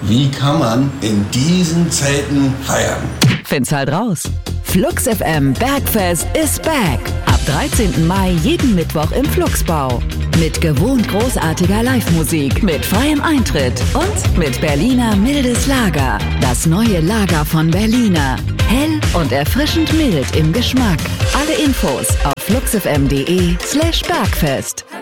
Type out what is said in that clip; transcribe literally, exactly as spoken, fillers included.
Wie kann man in diesen Zeiten feiern? Find's halt raus. Flux F M Bergfest is back. Ab dreizehnten Mai jeden Mittwoch im Fluxbau. Mit gewohnt großartiger Live-Musik, mit freiem Eintritt und mit Berliner mildes Lager. Das neue Lager von Berliner. Hell und erfrischend mild im Geschmack. Alle Infos auf fluxfm.de slash Bergfest.